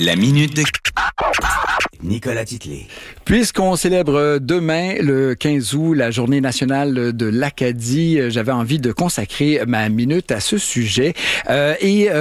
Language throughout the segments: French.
La minute de Nicolas Titley. Puisqu'on célèbre demain, le 15 août, la journée nationale de l'Acadie, j'avais envie de consacrer ma minute à ce sujet. Il y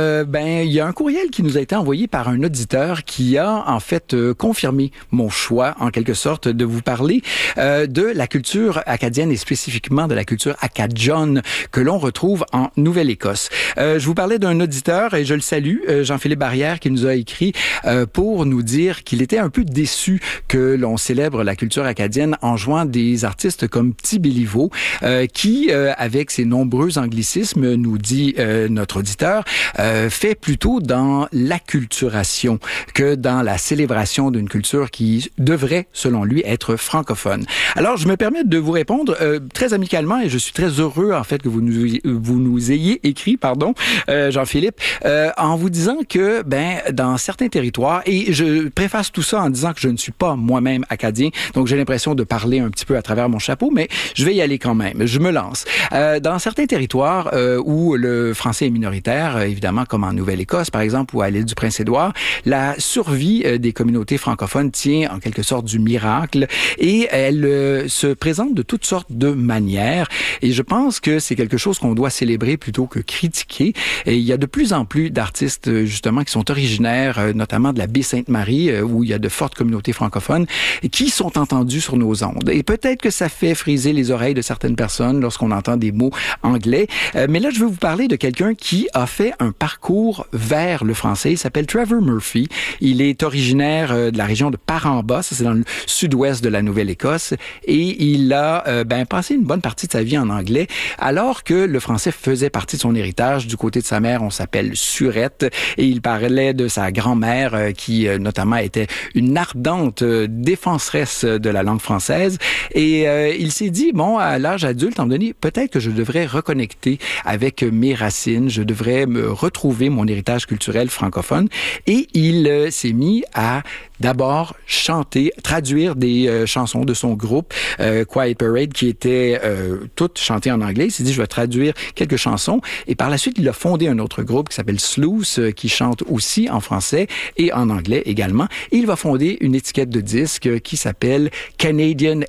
a un courriel qui nous a été envoyé par un auditeur qui a en fait confirmé mon choix, en quelque sorte, de vous parler de la culture acadienne et spécifiquement de la culture acadienne que l'on retrouve en Nouvelle-Écosse. Je vous parlais d'un auditeur et je le salue, Jean-Philippe Barrière, qui nous a écrit pour nous dire qu'il était un peu déçu que l'on célèbre la culture acadienne en jouant des artistes comme Petit Béliveau, qui, avec ses nombreux anglicismes, nous dit notre auditeur, fait plutôt dans l'acculturation que dans la célébration d'une culture qui devrait, selon lui, être francophone. Alors, je me permets de vous répondre très amicalement et je suis très heureux, en fait, que vous nous ayez écrit, Jean-Philippe, en vous disant que, dans certains territoires, et je préface tout ça en disant que je ne suis pas moi-même acadien, donc j'ai l'impression de parler un petit peu à travers mon chapeau, mais je vais y aller quand même. Je me lance. Dans certains territoires où le français est minoritaire, évidemment comme en Nouvelle-Écosse, par exemple, ou à l'île du Prince-Édouard, la survie des communautés francophones tient en quelque sorte du miracle et elle se présente de toutes sortes de manières. Et je pense que c'est quelque chose qu'on doit célébrer plutôt que critiquer. Et il y a de plus en plus d'artistes, justement, qui sont originaires, notamment de la baie Sainte-Marie, où il y a de fortes communautés francophones, qui sont entendus sur nos ondes. Et peut-être que ça fait friser les oreilles de certaines personnes lorsqu'on entend des mots anglais. Mais là, je veux vous parler de quelqu'un qui a fait un parcours vers le français. Il s'appelle Trevor Murphy. Il est originaire de la région de Paramba, ça c'est dans le sud-ouest de la Nouvelle-Écosse, et il a passé une bonne partie de sa vie en anglais, alors que le français faisait partie de son héritage. Du côté de sa mère, on s'appelle Surette, et il parlait de sa grand-mère qui notamment était une ardente défenseresse de la langue française. Et il s'est dit, à l'âge adulte, à un moment donné, peut-être que je devrais reconnecter avec mes racines, je devrais me retrouver mon héritage culturel francophone. Et il s'est mis à d'abord chanter, traduire des chansons de son groupe Quiet Parade, qui étaient toutes chantées en anglais. Il s'est dit, je vais traduire quelques chansons. Et par la suite, il a fondé un autre groupe qui s'appelle Sluice, qui chante aussi en français et en anglais également. Et il va fonder une étiquette de disques qui s'appelle Acadian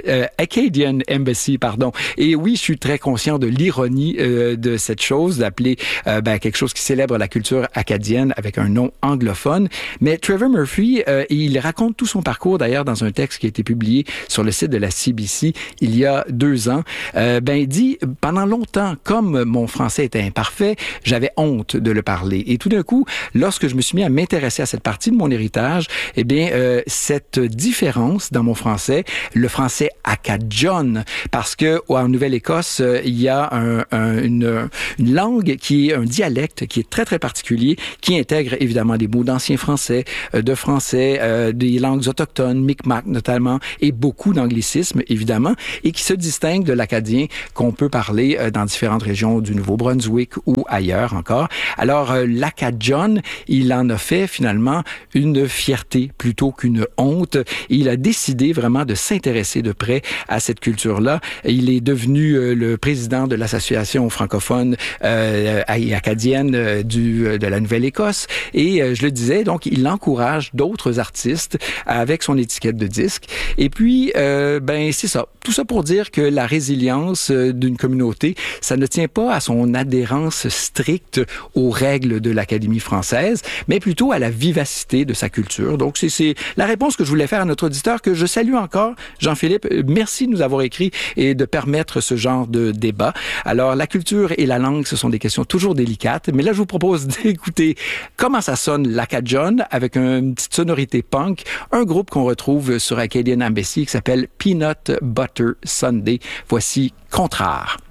Embassy. Et oui, je suis très conscient de l'ironie de cette chose, d'appeler quelque chose qui célèbre la culture acadienne avec un nom anglophone. Mais Trevor Murphy, il raconte tout son parcours, d'ailleurs, dans un texte qui a été publié sur le site de la CBC il y a 2 ans. Il dit, pendant longtemps, comme mon français était imparfait, j'avais honte de le parler. Et tout d'un coup, lorsque je me suis mis à m'intéresser à cette partie de mon héritage, cette différence dans mon français, le français acadian, parce que en Nouvelle-Écosse, il y a une langue qui est un dialecte qui est très, très particulier, qui intègre évidemment des mots d'ancien français, de français, des langues autochtones, Mi'kmaq notamment, et beaucoup d'anglicismes, évidemment, et qui se distingue de l'acadien qu'on peut parler dans différentes régions du Nouveau-Brunswick ou ailleurs encore. Alors, l'acadian, il en a fait finalement une fierté plutôt qu'une honte. Il a décidé vraiment de s'intéresser de près à cette culture-là. Il est devenu le président de l'association francophone et acadienne de la Nouvelle-Écosse. Et je le disais, donc, il encourage d'autres artistes avec son étiquette de disque. Et puis, c'est ça. Tout ça pour dire que la résilience d'une communauté, ça ne tient pas à son adhérence stricte aux règles de l'Académie française, mais plutôt à la vivacité de sa culture. Donc, c'est la réponse que je voulais faire à notre auditeur, que je salue encore. Jean-Philippe, merci de nous avoir écrit et de permettre ce genre de débat. Alors, la culture et la langue, ce sont des questions toujours délicates, mais là, je vous propose d'écouter comment ça sonne l'acadian avec une petite sonorité punk, un groupe qu'on retrouve sur Acadian Embassy qui s'appelle Peanut Butter Sunday. Voici Contraire.